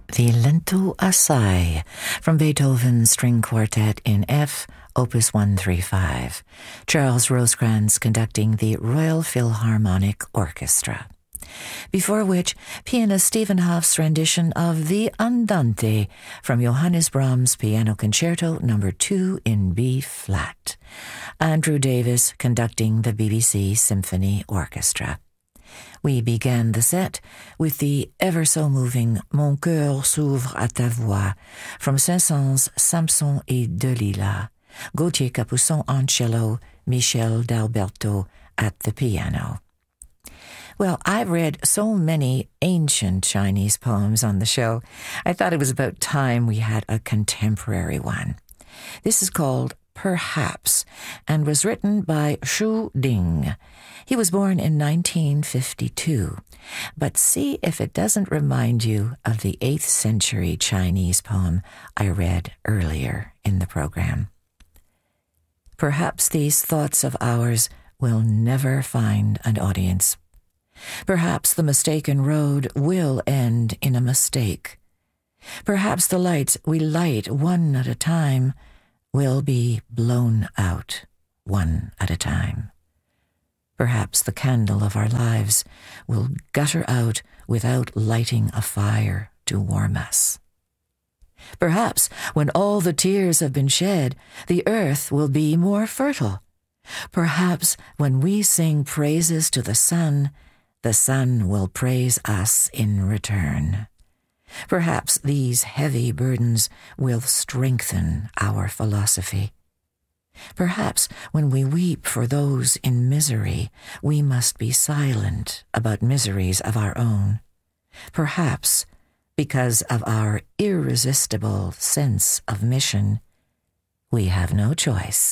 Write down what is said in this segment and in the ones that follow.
the Lento Assai from Beethoven's String Quartet in F, Opus 135. Charles Rosecrans conducting the Royal Philharmonic Orchestra. Before which, pianist Stephen Hoff's rendition of the Andante from Johannes Brahms' Piano Concerto No. 2 in B-flat. Andrew Davis conducting the BBC Symphony Orchestra. We began the set with the ever-so-moving Mon cœur s'ouvre à ta voix from Saint-Saëns' Samson et Delilah, Gauthier Capuçon on cello, Michel d'Alberto at the piano. Well, I've read so many ancient Chinese poems on the show, I thought it was about time we had a contemporary one. This is called Perhaps, and was written by Xu Ding. He was born in 1952, but see if it doesn't remind you of the 8th century Chinese poem I read earlier in the program. Perhaps these thoughts of ours will never find an audience. Perhaps the mistaken road will end in a mistake. Perhaps the lights we light one at a time will be blown out one at a time. Perhaps the candle of our lives will gutter out without lighting a fire to warm us. Perhaps when all the tears have been shed, the earth will be more fertile. Perhaps when we sing praises to the sun will praise us in return. Perhaps these heavy burdens will strengthen our philosophy. Perhaps when we weep for those in misery, we must be silent about miseries of our own. Perhaps, because of our irresistible sense of mission, we have no choice.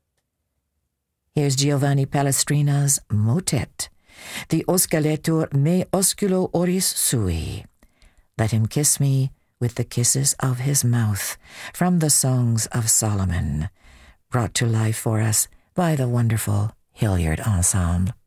Here's Giovanni Palestrina's motet, the Oscaletur me osculo oris sui. Let him kiss me with the kisses of his mouth, from the Songs of Solomon, brought to life for us by the wonderful Hilliard Ensemble.